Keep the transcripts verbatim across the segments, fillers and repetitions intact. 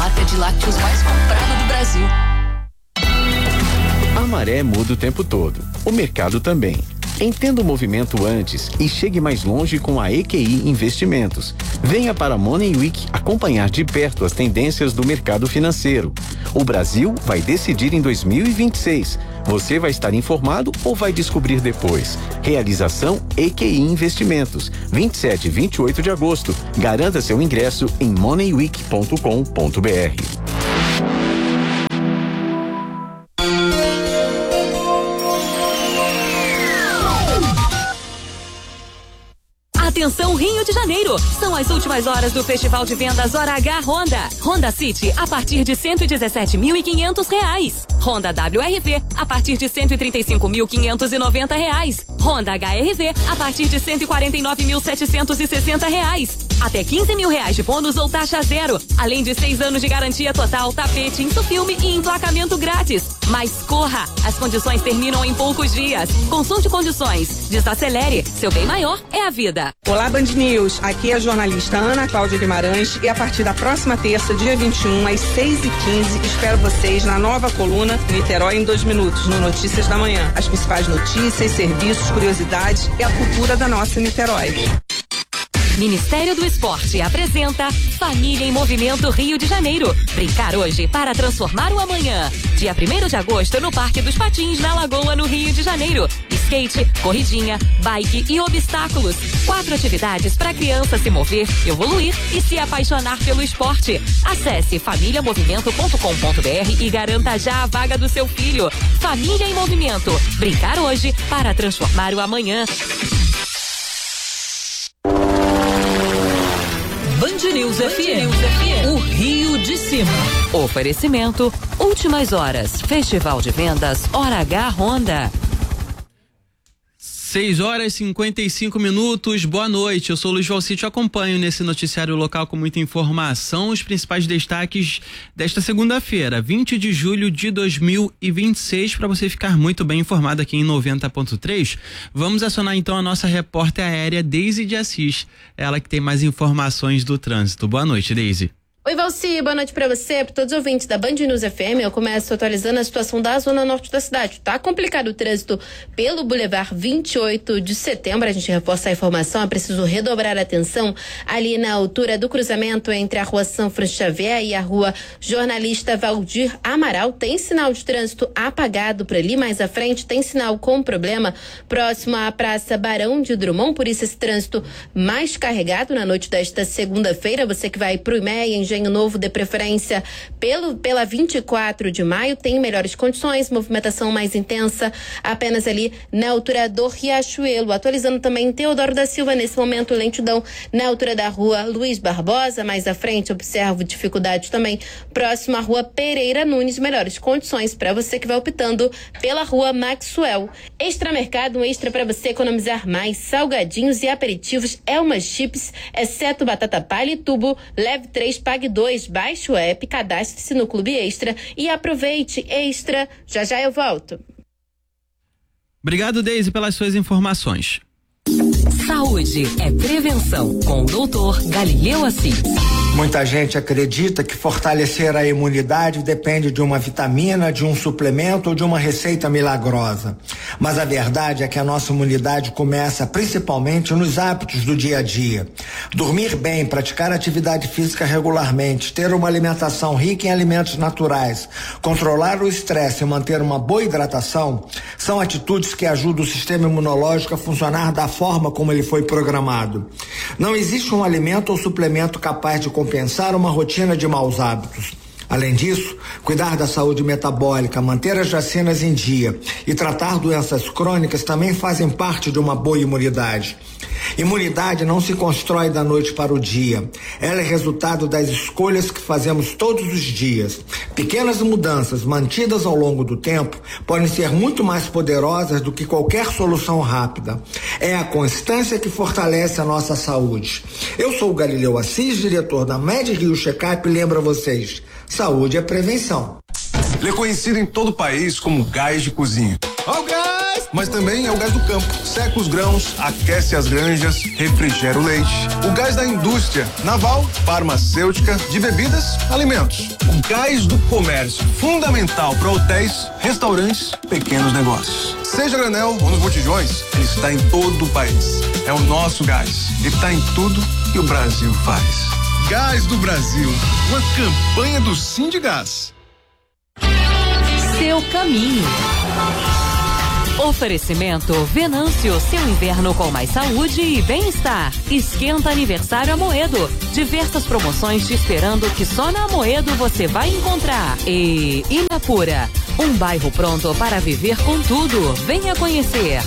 marca de lácteos mais comprada do Brasil. A maré muda o tempo todo. O mercado também. Entenda o movimento antes e chegue mais longe com a E Q I Investimentos. Venha para a Money Week acompanhar de perto as tendências do mercado financeiro. O Brasil vai decidir em dois mil e vinte e seis. Você vai estar informado ou vai descobrir depois? Realização E Q I Investimentos. vinte e sete e vinte e oito de agosto. Garanta seu ingresso em money week ponto com ponto b r. Atenção Rio de Janeiro, são as últimas horas do Festival de Vendas Hora H Honda. Honda City a partir de cento e dezessete mil e quinhentos reais. Honda W R V a partir de cento e trinta e cinco mil quinhentos e noventa reais. Honda H R V a partir de cento e quarenta e nove mil setecentos e sessenta reais. Até quinze mil reais de bônus ou taxa zero, além de seis anos de garantia total, tapete, insufilme e emplacamento grátis. Mas corra, as condições terminam em poucos dias. Consulte condições, desacelere, seu bem maior é a vida. Olá, Band News. Aqui é a jornalista Ana Cláudia Guimarães e a partir da próxima terça, dia vinte e um, às seis e quinze, espero vocês na nova coluna Niterói em dois minutos, no Notícias da Manhã. As principais notícias, serviços, curiosidades e a cultura da nossa Niterói. Ministério do Esporte apresenta Família em Movimento Rio de Janeiro. Brincar hoje para transformar o amanhã. Dia primeiro de agosto no Parque dos Patins, na Lagoa, no Rio de Janeiro. Skate, corridinha, bike e obstáculos. Quatro atividades para criança se mover, evoluir e se apaixonar pelo esporte. Acesse família movimento ponto com ponto b r e garanta já a vaga do seu filho. Família em Movimento. Brincar hoje para transformar o amanhã. Band News F M, o Rio de Cima. Oferecimento, últimas horas, Festival de Vendas Hora H Honda. seis horas e cinquenta e cinco minutos, boa noite, eu sou o Luiz Valci, te acompanho nesse noticiário local com muita informação, os principais destaques desta segunda-feira, vinte de julho de dois mil e vinte e seis, para você ficar muito bem informado aqui em noventa ponto três. Vamos acionar então a nossa repórter aérea Deise de Assis, ela que tem mais informações do trânsito. Boa noite, Deise. Oi, Valci, boa noite pra você, pra todos os ouvintes da Band News F M. Eu começo atualizando a situação da zona norte da cidade. Tá complicado o trânsito pelo Boulevard vinte e oito de setembro. A gente reforça a informação, é preciso redobrar a atenção ali na altura do cruzamento entre a rua São Francisco Xavier e a rua Jornalista Valdir Amaral. Tem sinal de trânsito apagado por ali, mais à frente tem sinal com problema próximo à Praça Barão de Drummond, por isso esse trânsito mais carregado na noite desta segunda-feira. Você que vai pro I M E A, Engenho Novo, de preferência pelo, pela vinte e quatro de maio, tem melhores condições, movimentação mais intensa apenas ali na altura do Riachuelo. Atualizando também Teodoro da Silva, nesse momento lentidão na altura da rua Luiz Barbosa, mais à frente observo dificuldade também próximo à rua Pereira Nunes, melhores condições para você que vai optando pela rua Maxwell. Extra Mercado, um extra para você economizar mais, salgadinhos e aperitivos, Elma Chips, exceto batata palha e tubo, leve três, pague dois, baixe o app, cadastre-se no Clube Extra e aproveite. Extra, já já eu volto. Obrigado, Deise, pelas suas informações. Saúde é prevenção, com o doutor Galileu Assis. Muita gente acredita que fortalecer a imunidade depende de uma vitamina, de um suplemento ou de uma receita milagrosa. Mas a verdade é que a nossa imunidade começa principalmente nos hábitos do dia a dia. Dormir bem, praticar atividade física regularmente, ter uma alimentação rica em alimentos naturais, controlar o estresse e manter uma boa hidratação são atitudes que ajudam o sistema imunológico a funcionar da forma como ele foi programado. Não existe um alimento ou suplemento capaz de compensar uma rotina de maus hábitos. Além disso, cuidar da saúde metabólica, manter as vacinas em dia e tratar doenças crônicas também fazem parte de uma boa imunidade. Imunidade não se constrói da noite para o dia. Ela é resultado das escolhas que fazemos todos os dias. Pequenas mudanças mantidas ao longo do tempo podem ser muito mais poderosas do que qualquer solução rápida. É a constância que fortalece a nossa saúde. Eu sou o Galileu Assis, diretor da Med Rio Checkup, e lembro a vocês, saúde é prevenção. Ele é conhecido em todo o país como gás de cozinha. Ó o gás! Mas também é o gás do campo. Seca os grãos, aquece as granjas, refrigera o leite. O gás da indústria, naval, farmacêutica, de bebidas, alimentos. O gás do comércio, fundamental para hotéis, restaurantes, pequenos negócios. Seja granel ou nos botijões, ele está em todo o país. É o nosso gás. Ele está em tudo que o Brasil faz. Gás do Brasil, uma campanha do Sindigás. Seu caminho. Oferecimento Venâncio, seu inverno com mais saúde e bem-estar. Esquenta aniversário Amoedo. Diversas promoções te esperando que só na Amoedo você vai encontrar. E Inapura, um bairro pronto para viver com tudo. Venha conhecer.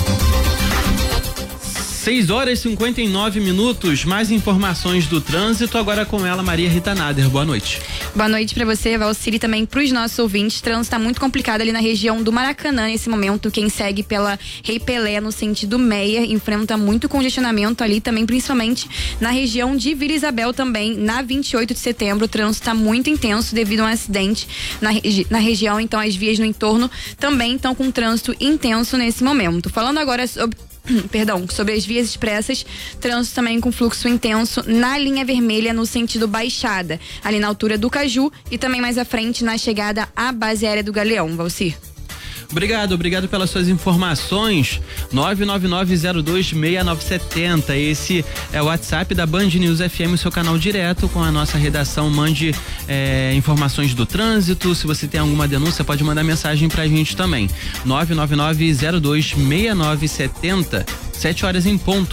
seis horas e cinquenta e nove minutos, mais informações do trânsito, agora com ela, Maria Rita Nader. Boa noite. Boa noite para você, Valcir, e também para os nossos ouvintes. O trânsito está muito complicado ali na região do Maracanã nesse momento. Quem segue pela Rei Pelé no sentido Meia enfrenta muito congestionamento ali também, principalmente na região de Vila Isabel também, na vinte e oito de setembro. O trânsito está muito intenso devido a um acidente na, regi- na região, então as vias no entorno também estão com trânsito intenso nesse momento. Falando agora sobre Perdão, sobre as vias expressas, trânsito também com fluxo intenso na linha vermelha no sentido Baixada, ali na altura do Caju e também mais à frente na chegada à base aérea do Galeão, Valcir. Obrigado, obrigado pelas suas informações. nove nove nove zero dois seis nove sete zero. Esse é o WhatsApp da Band News F M, o seu canal direto com a nossa redação. Mande é, informações do trânsito. Se você tem alguma denúncia, pode mandar mensagem pra gente também. nove nove nove zero dois seis nove sete zero. Sete horas em ponto.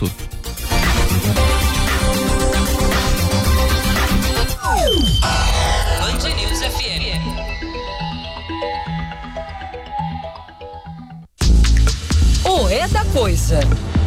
Band News F M. O é da coisa.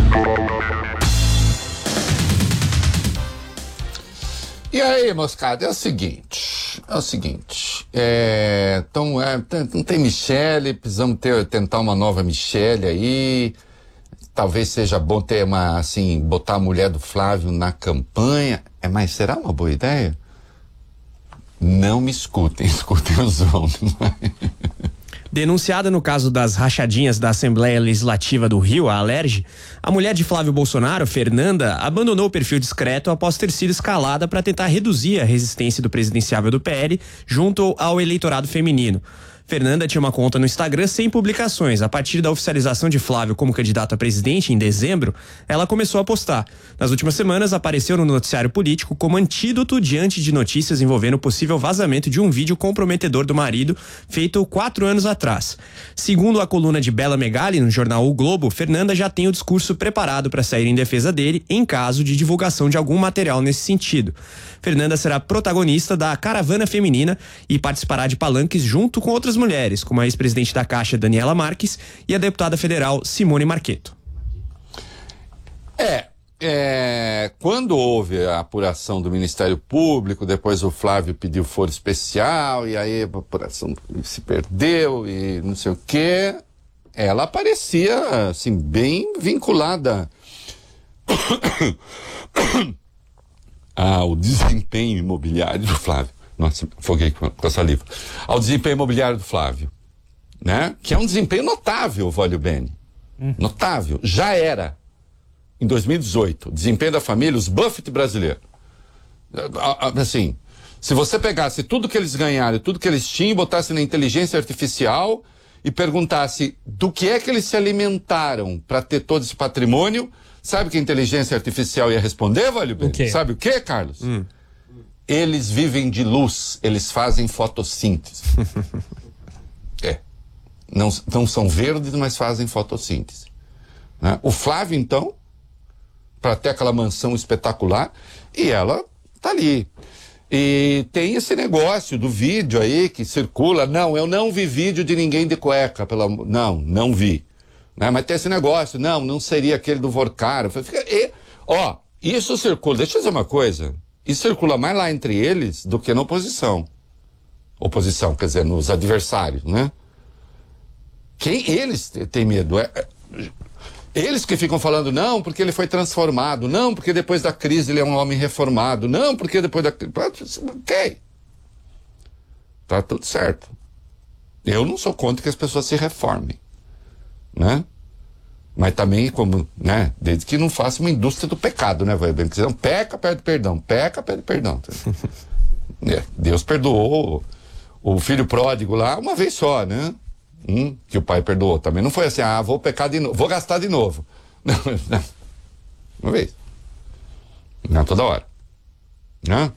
E aí, moscada, é o seguinte, é o seguinte, é, então, é, tem, não tem Michele, precisamos ter, tentar uma nova Michele aí, talvez seja bom ter uma, assim, botar a mulher do Flávio na campanha, é, mas será uma boa ideia? Não me escutem, escutem os homens. Denunciada no caso das rachadinhas da Assembleia Legislativa do Rio, a Alerj, a mulher de Flávio Bolsonaro, Fernanda, abandonou o perfil discreto após ter sido escalada para tentar reduzir a resistência do presidenciável do P L junto ao eleitorado feminino. Fernanda tinha uma conta no Instagram sem publicações. A partir da oficialização de Flávio como candidato a presidente em dezembro, ela começou a postar. Nas últimas semanas, apareceu no noticiário político como antídoto diante de notícias envolvendo o possível vazamento de um vídeo comprometedor do marido, feito quatro anos atrás. Segundo a coluna de Bela Megali, no jornal O Globo, Fernanda já tem o discurso preparado para sair em defesa dele em caso de divulgação de algum material nesse sentido. Fernanda será protagonista da Caravana Feminina e participará de palanques junto com outras mulheres, como a ex-presidente da Caixa, Daniela Marques, e a deputada federal Simone Marqueto. É, é, quando houve a apuração do Ministério Público, depois o Flávio pediu foro especial, e aí a apuração se perdeu e não sei o quê, ela parecia, assim, bem vinculada ao desempenho imobiliário do Flávio. Nossa, foguei com a saliva. Ao desempenho imobiliário do Flávio, né? Que é um desempenho notável, Vólio Bene. Hum. Notável. Já era. Em dois mil e dezoito. Desempenho da família, os Buffett brasileiros. Assim, se você pegasse tudo que eles ganharam, tudo que eles tinham, botasse na inteligência artificial e perguntasse do que é que eles se alimentaram para ter todo esse patrimônio, sabe que a inteligência artificial ia responder, Vólio Bene? O Sabe o que, Carlos? Hum. Eles vivem de luz, eles fazem fotossíntese. É. Não, não são verdes, mas fazem fotossíntese. Né? O Flávio, então, para ter aquela mansão espetacular, e ela tá ali. E tem esse negócio do vídeo aí que circula. Não, eu não vi vídeo de ninguém de cueca. Pela... Não, não vi. Né? Mas tem esse negócio. Não, não seria aquele do Vorcaro. E, ó, isso circula. Deixa eu dizer uma coisa. Isso circula mais lá entre eles do que na oposição. Oposição, quer dizer, nos adversários, né? Quem eles têm medo? É, é, eles que ficam falando, não, porque ele foi transformado, não, porque depois da crise ele é um homem reformado, não, porque depois da crise... Ok. Tá tudo certo. Eu não sou contra que as pessoas se reformem. né? Mas também, como, né? Desde que não faça uma indústria do pecado, né? Vai bem, porque senão peca, pede perdão, peca, pede perdão. É, Deus perdoou o filho pródigo lá uma vez só, né? Hum, que o pai perdoou. Também não foi assim, ah, vou pecar de novo, vou gastar de novo. Não, não. Uma vez. Não toda hora. Né?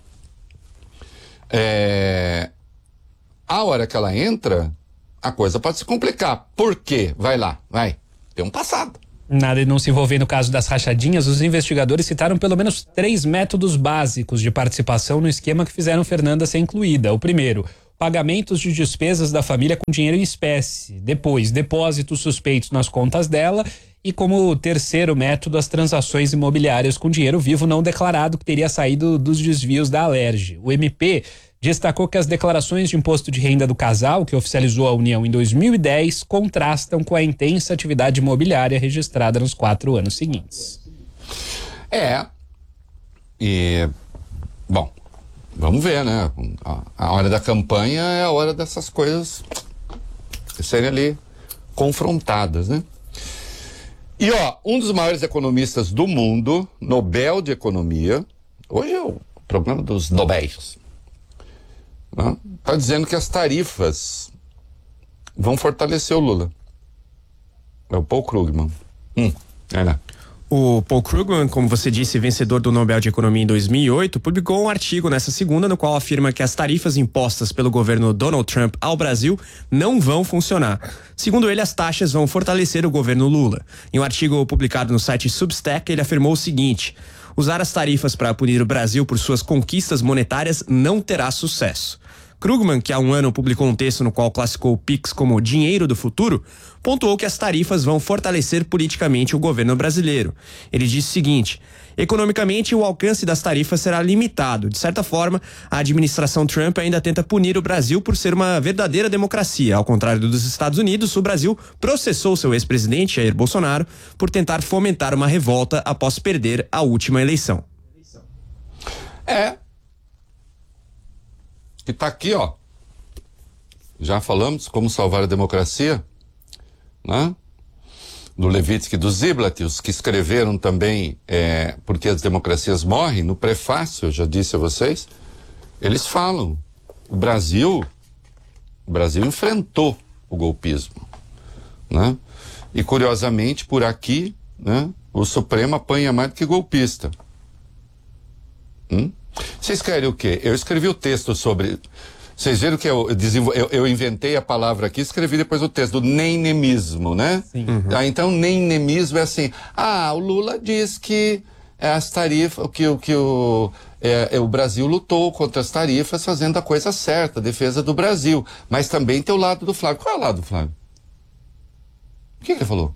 É... A hora que ela entra, a coisa pode se complicar. Por quê? Vai lá, vai. Tem um passado. Nada de não se envolver no caso das rachadinhas, os investigadores citaram pelo menos três métodos básicos de participação no esquema que fizeram Fernanda ser incluída. O primeiro, pagamentos de despesas da família com dinheiro em espécie. Depois, depósitos suspeitos nas contas dela. E como terceiro método, as transações imobiliárias com dinheiro vivo não declarado que teria saído dos desvios da Alerj. O M P destacou que as declarações de imposto de renda do casal, que oficializou a união em dois mil e dez, contrastam com a intensa atividade imobiliária registrada nos quatro anos seguintes. É. E, bom, vamos ver, né? A, a hora da campanha é a hora dessas coisas serem ali confrontadas, né? E, ó, um dos maiores economistas do mundo, Nobel de Economia, hoje é o programa dos Nobéis, está dizendo que as tarifas vão fortalecer o Lula. É o Paul Krugman. Hum, é, né? O Paul Krugman, como você disse, vencedor do Nobel de Economia em dois mil e oito, publicou um artigo nessa segunda no qual afirma que as tarifas impostas pelo governo Donald Trump ao Brasil não vão funcionar. Segundo ele, as taxas vão fortalecer o governo Lula. Em um artigo publicado no site Substack, ele afirmou o seguinte: usar as tarifas para punir o Brasil por suas conquistas monetárias não terá sucesso. Krugman, que há um ano publicou um texto no qual classificou o Pix como dinheiro do futuro, pontuou que as tarifas vão fortalecer politicamente o governo brasileiro. Ele disse o seguinte: economicamente, o alcance das tarifas será limitado. De certa forma, a administração Trump ainda tenta punir o Brasil por ser uma verdadeira democracia. Ao contrário dos Estados Unidos, o Brasil processou seu ex-presidente, Jair Bolsonaro, por tentar fomentar uma revolta após perder a última eleição. É. Que tá aqui, ó. Já falamos como salvar a democracia, né? Do Levitsky e do Ziblatt, os que escreveram também é, Porque as Democracias Morrem, no prefácio, eu já disse a vocês, eles falam, o Brasil, o Brasil enfrentou o golpismo, né? E curiosamente, por aqui, né, o Supremo apanha mais do que golpista. Hum? Vocês querem o quê? Eu escrevi o texto sobre... Vocês viram que eu, eu, eu inventei a palavra aqui, escrevi depois o texto do neynemismo, né? Sim. Uhum. Ah, então, neynemismo é assim, ah, o Lula diz que as tarifas, que, que o, é, o Brasil lutou contra as tarifas fazendo a coisa certa, a defesa do Brasil. Mas também tem o lado do Flávio. Qual é o lado do Flávio? O que, que ele falou?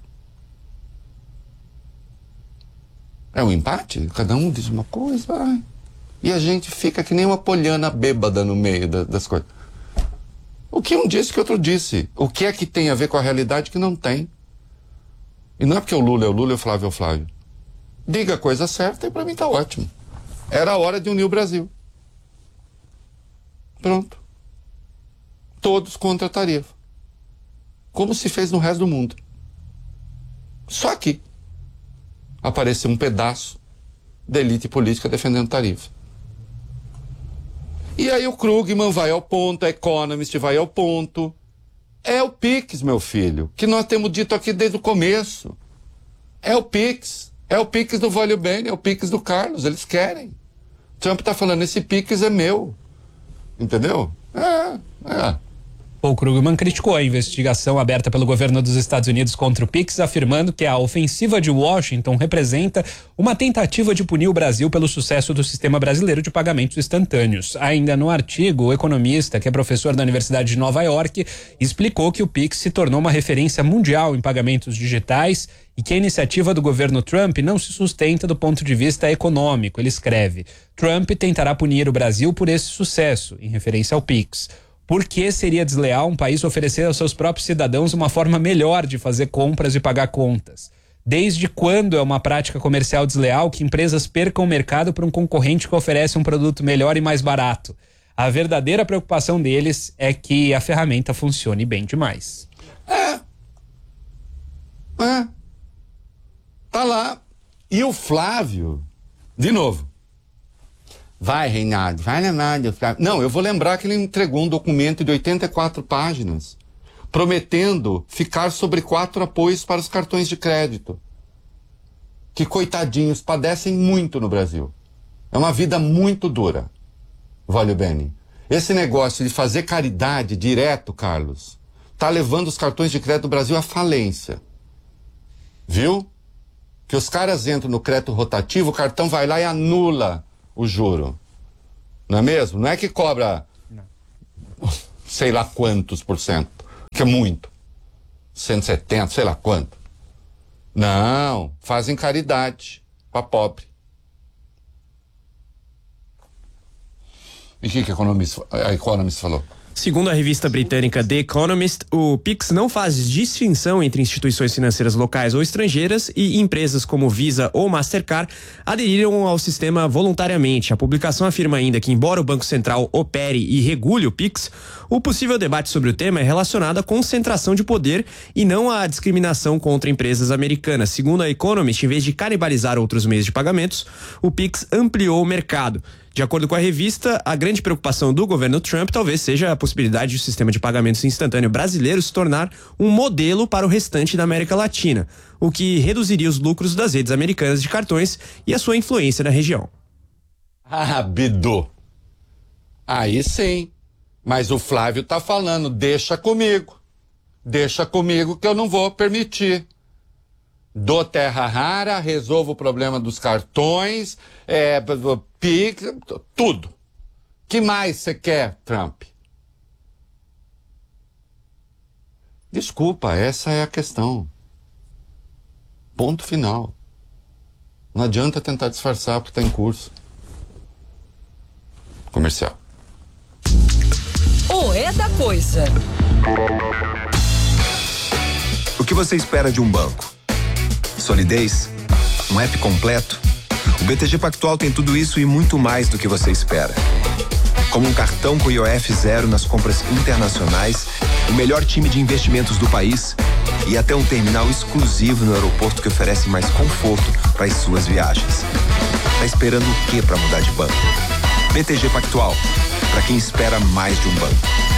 É um empate? Cada um diz uma coisa, ai... E a gente fica que nem uma poliana bêbada no meio da, das coisas. O que um disse que outro disse. O que é que tem a ver com a realidade que não tem? E não é porque o Lula é o Lula e o Flávio é o Flávio. Diga a coisa certa e pra mim tá ótimo. Era a hora de unir o Brasil. Pronto. Todos contra a tarifa. Como se fez no resto do mundo. Só aqui apareceu um pedaço da elite política defendendo tarifa. E aí o Krugman vai ao ponto, a Economist vai ao ponto. É o Pix, meu filho, que nós temos dito aqui desde o começo. É o Pix. É o Pix do Vale Bene, é o Pix do Carlos, eles querem. Trump tá falando, esse Pix é meu. Entendeu? É, é. Paul Krugman criticou a investigação aberta pelo governo dos Estados Unidos contra o Pix, afirmando que a ofensiva de Washington representa uma tentativa de punir o Brasil pelo sucesso do sistema brasileiro de pagamentos instantâneos. Ainda no artigo, o economista, que é professor da Universidade de Nova York, explicou que o Pix se tornou uma referência mundial em pagamentos digitais e que a iniciativa do governo Trump não se sustenta do ponto de vista econômico. Ele escreve: Trump tentará punir o Brasil por esse sucesso, em referência ao Pix. Por que seria desleal um país oferecer aos seus próprios cidadãos uma forma melhor de fazer compras e pagar contas? Desde quando é uma prática comercial desleal que empresas percam o mercado para um concorrente que oferece um produto melhor e mais barato? A verdadeira preocupação deles é que a ferramenta funcione bem demais. É. É. Tá lá. E o Flávio, de novo. Vai, Reinaldo, vai lembrar do Flávio. Não, eu vou lembrar que ele entregou um documento de oitenta e quatro páginas, prometendo ficar sobre quatro apoios para os cartões de crédito. Que, coitadinhos, padecem muito no Brasil. É uma vida muito dura. Voglio bene. Esse negócio de fazer caridade direto, Carlos, tá levando os cartões de crédito do Brasil à falência. Viu? Que os caras entram no crédito rotativo, o cartão vai lá e anula o juro. Não é mesmo? Não é que cobra não. sei lá quantos por cento, que é muito. cento e setenta, sei lá quanto. Não, fazem caridade para pobre. E o que, que a Economist, a Economist falou? Segundo a revista britânica The Economist, o Pix não faz distinção entre instituições financeiras locais ou estrangeiras e empresas como Visa ou Mastercard aderiram ao sistema voluntariamente. A publicação afirma ainda que, embora o Banco Central opere e regule o Pix, o possível debate sobre o tema é relacionado à concentração de poder e não à discriminação contra empresas americanas. Segundo a Economist, em vez de canibalizar outros meios de pagamentos, o Pix ampliou o mercado. De acordo com a revista, a grande preocupação do governo Trump talvez seja a possibilidade de o sistema de pagamentos instantâneo brasileiro se tornar um modelo para o restante da América Latina, o que reduziria os lucros das redes americanas de cartões e a sua influência na região. Ah, Bidu. Aí sim. Mas o Flávio tá falando, deixa comigo. Deixa comigo que eu não vou permitir. Dou terra rara, resolvo o problema dos cartões, é, Pix, tudo. Que mais você quer, Trump? Desculpa, essa é a questão. Ponto final. Não adianta tentar disfarçar porque está em curso. Comercial. O é da coisa. O que você espera de um banco? Solidez? Um app completo? O B T G Pactual tem tudo isso e muito mais do que você espera. Como um cartão com I O F zero nas compras internacionais, o melhor time de investimentos do país e até um terminal exclusivo no aeroporto que oferece mais conforto para as suas viagens. Tá esperando o quê para mudar de banco? B T G Pactual, para quem espera mais de um banco.